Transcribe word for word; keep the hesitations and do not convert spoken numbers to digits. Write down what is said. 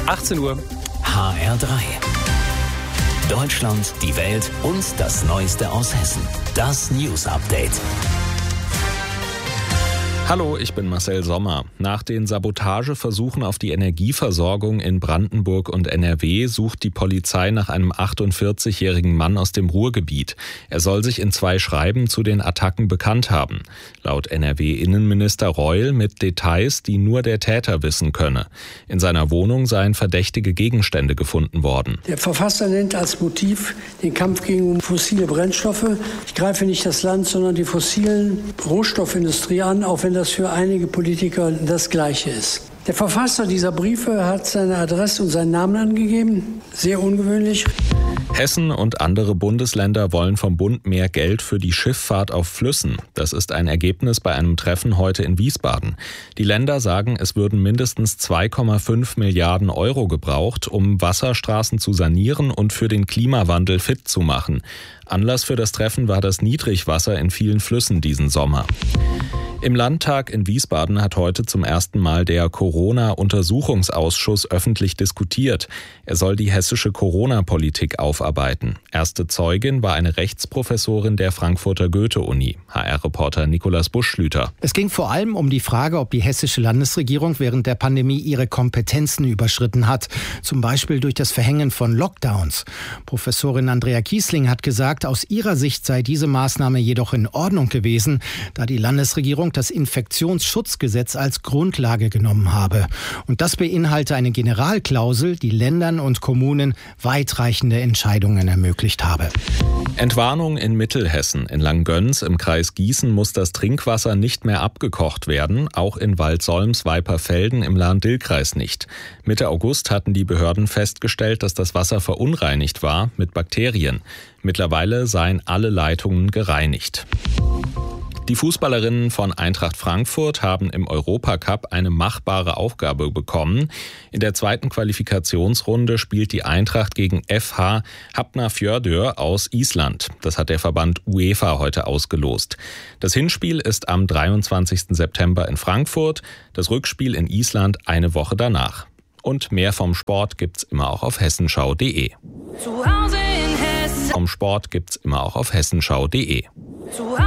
achtzehn Uhr. H R drei. Deutschland, die Welt und das Neueste aus Hessen. Das News Update. Hallo, ich bin Marcel Sommer. Nach den Sabotageversuchen auf die Energieversorgung in Brandenburg und N R W sucht die Polizei nach einem achtundvierzigjährigen Mann aus dem Ruhrgebiet. Er soll sich in zwei Schreiben zu den Attacken bekannt haben. Laut N R W-Innenminister Reul mit Details, die nur der Täter wissen könne. In seiner Wohnung seien verdächtige Gegenstände gefunden worden. Der Verfasser nennt als Motiv den Kampf gegen fossile Brennstoffe. Ich greife nicht das Land, sondern die fossilen Rohstoffindustrie an, auch wenn das für einige Politiker das Gleiche ist. Der Verfasser dieser Briefe hat seine Adresse und seinen Namen angegeben. Sehr ungewöhnlich. Hessen und andere Bundesländer wollen vom Bund mehr Geld für die Schifffahrt auf Flüssen. Das ist ein Ergebnis bei einem Treffen heute in Wiesbaden. Die Länder sagen, es würden mindestens zwei Komma fünf Milliarden Euro gebraucht, um Wasserstraßen zu sanieren und für den Klimawandel fit zu machen. Anlass für das Treffen war das Niedrigwasser in vielen Flüssen diesen Sommer. Im Landtag in Wiesbaden hat heute zum ersten Mal der Corona-Untersuchungsausschuss öffentlich diskutiert. Er soll die hessische Corona-Politik aufarbeiten. Erste Zeugin war eine Rechtsprofessorin der Frankfurter Goethe-Uni. H R-Reporter Nikolaus Buschlüter. Es ging vor allem um die Frage, ob die hessische Landesregierung während der Pandemie ihre Kompetenzen überschritten hat. Zum Beispiel durch das Verhängen von Lockdowns. Professorin Andrea Kiesling hat gesagt, aus ihrer Sicht sei diese Maßnahme jedoch in Ordnung gewesen, da die Landesregierung das Infektionsschutzgesetz als Grundlage genommen habe. Und das beinhalte eine Generalklausel, die Ländern und Kommunen weitreichende Entscheidungen ermöglicht habe. Entwarnung in Mittelhessen. In Langgöns im Kreis Gießen muss das Trinkwasser nicht mehr abgekocht werden, auch in Waldsolms-Weiperfelden im Lahn-Dill-Kreis nicht. Mitte August hatten die Behörden festgestellt, dass das Wasser verunreinigt war mit Bakterien. Mittlerweile seien alle Leitungen gereinigt. Die Fußballerinnen von Eintracht Frankfurt haben im Europacup eine machbare Aufgabe bekommen. In der zweiten Qualifikationsrunde spielt die Eintracht gegen F H Hafnarfjörður aus Island. Das hat der Verband UEFA heute ausgelost. Das Hinspiel ist am dreiundzwanzigsten September in Frankfurt, das Rückspiel in Island eine Woche danach. Und mehr vom Sport gibt's immer auch auf hessenschau punkt de. Zu Hause in Hessen. Vom Sport gibt's immer auch auf hessenschau punkt de.